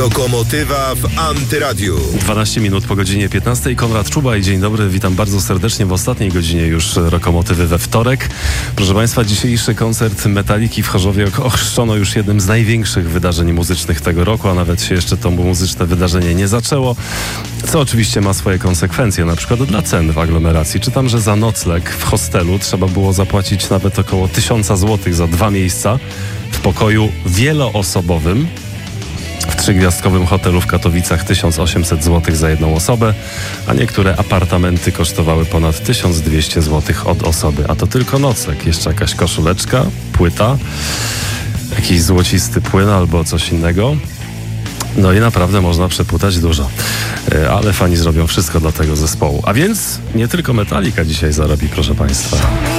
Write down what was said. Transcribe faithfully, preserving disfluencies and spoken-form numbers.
Rokomotywa w Antyradiu. dwanaście minut po godzinie piętnastej. Konrad Czuba i dzień dobry. Witam bardzo serdecznie w ostatniej godzinie już Rokomotywy we wtorek. Proszę Państwa, dzisiejszy koncert Metaliki w Chorzowie ochrzczono już jednym z największych wydarzeń muzycznych tego roku, a nawet się jeszcze to muzyczne wydarzenie nie zaczęło, co oczywiście ma swoje konsekwencje, na przykład dla cen w aglomeracji. Czytam, że za nocleg w hostelu trzeba było zapłacić nawet około tysiąca złotych za dwa miejsca w pokoju wieloosobowym. W trzygwiazdkowym hotelu w Katowicach tysiąc osiemset złotych za jedną osobę, a niektóre apartamenty kosztowały ponad tysiąc dwieście złotych od osoby. A to tylko nocleg. Jeszcze jakaś koszuleczka, płyta, jakiś złocisty płyn albo coś innego. No i naprawdę można przepłutać dużo. Ale fani zrobią wszystko dla tego zespołu. A więc nie tylko Metallica dzisiaj zarobi, proszę Państwa.